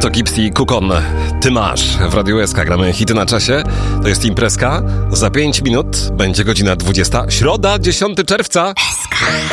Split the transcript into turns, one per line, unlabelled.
To Gipsy Kukon. Ty masz. W Radiu SK gramy hity na czasie. To jest imprezka. Za 5 minut będzie godzina 20. Środa, 10 czerwca.
SK.